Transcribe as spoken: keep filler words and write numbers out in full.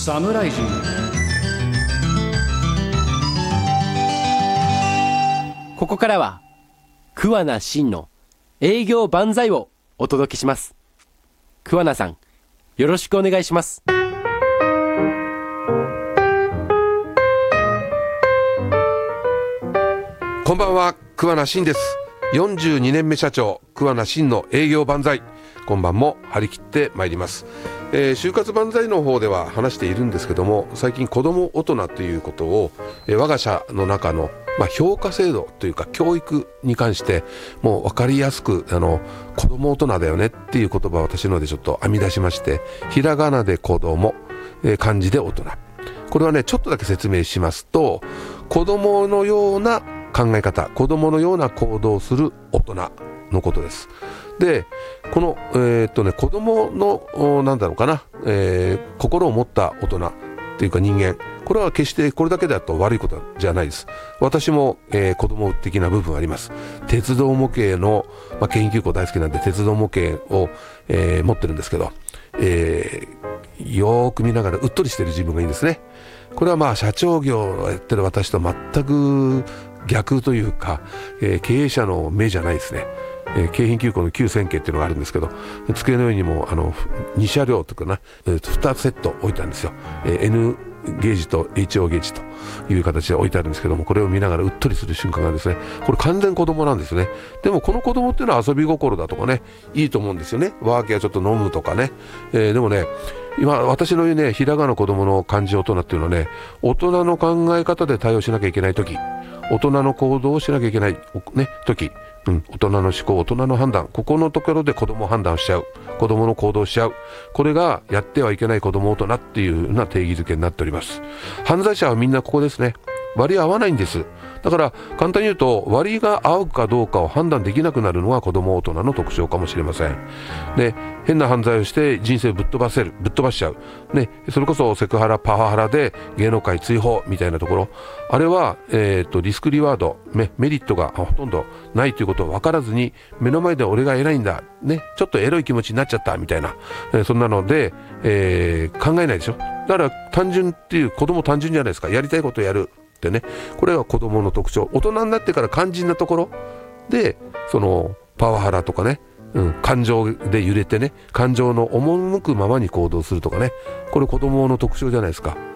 サムライジン。 ここからは桑名真の営業万歳をお届けします。桑名さん、よろしくお願いします。 こんばんは、桑名真です。よんじゅうにねんめ社長、桑名真の営業万歳。今晩も張り切ってまいります。えー、就活万歳の方では話しているんですけども、最近子ども大人ということを、えー、我が社の中の、まあ、評価制度というか教育に関してもう分かりやすく、あの子ども大人だよねっていう言葉を私のでちょっと編み出しまして、ひらがなで子ども、えー、漢字で大人。これはねちょっとだけ説明しますと、子どものような考え方、子どものような行動をする大人のことです。でこの、えーっとね、子どものなんだろうかな、えー、心を持った大人っていうか人間、これは決してこれだけだと悪いことじゃないです。私も、えー、子ども的な部分あります。鉄道模型の、まあ、研究校大好きなんで鉄道模型を、えー、持ってるんですけど、えー、よーく見ながらうっとりしてる自分がいいんですね。これはまあ社長業をやってる私と全く逆というか、えー、経営者の目じゃないですね。えー、京浜急行の旧線形っていうのがあるんですけど、机の上にもあのに車両というかな、えー、にセット置いてあるんですよ。えー、N ゲージと エイチオー ゲージという形で置いてあるんですけども、これを見ながらうっとりする瞬間がですね、これ完全子供なんですね。でもこの子供っていうのは遊び心だとかね、いいと思うんですよね。ワーキャーちょっと飲むとかね、えー、でもね今私の言うね、ひらがな子供の漢字大人っていうのはね、大人の考え方で対応しなきゃいけないとき、大人の行動をしなきゃいけない、ね、時、うん、大人の思考、大人の判断、ここのところで子供判断しちゃう、子供の行動しちゃう、これがやってはいけない子供大人っていうような定義づけになっております。犯罪者はみんなここですね。割り合わないんです。だから簡単に言うと、割が合うかどうかを判断できなくなるのが子供大人の特徴かもしれません。で、変な犯罪をして人生ぶっ飛ばせる、ぶっ飛ばしちゃう、ね、それこそセクハラパワハラで芸能界追放みたいなところ、あれは、えー、とリスクリワード、メリットがほとんどないということを分からずに、目の前で俺が偉いんだ、ね、ちょっとエロい気持ちになっちゃったみたいな、えー、そんなので、えー、考えないでしょ。だから単純っていう、子供単純じゃないですか。やりたいことをやるってね、これは子供の特徴。大人になってから肝心なところで、そのパワハラとかね、うん、感情で揺れてね、感情の赴くままに行動するとかね、これ子供の特徴じゃないですか。